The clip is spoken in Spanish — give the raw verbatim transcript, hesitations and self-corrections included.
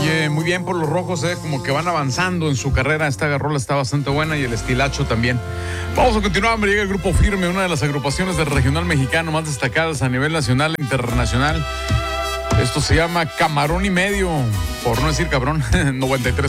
Oye, muy bien por los rojos, eh, como que van avanzando en su carrera. Esta rola está bastante buena y el estilacho también. Vamos a continuar, me llega el Grupo Firme, una de las agrupaciones del regional mexicano más destacadas a nivel nacional e internacional. Esto se llama Camarón y Medio, por no decir cabrón, noventa y tres.